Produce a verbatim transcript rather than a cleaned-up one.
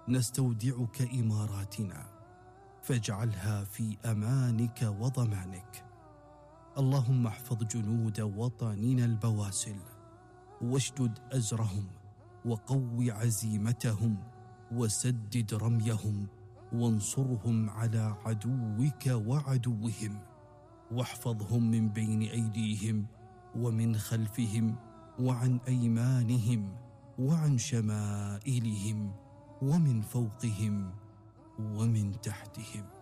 نستودعك إماراتنا فاجعلها في أمانك وضمانك. اللهم احفظ جنود وطننا البواسل، واشدد أزرهم، وقو عزيمتهم، وسدد رميهم، وانصرهم على عدوك وعدوهم، واحفظهم من بين أيديهم ومن خلفهم وعن أيمانهم وعن شمائلهم ومن فوقهم ومن تحتهم.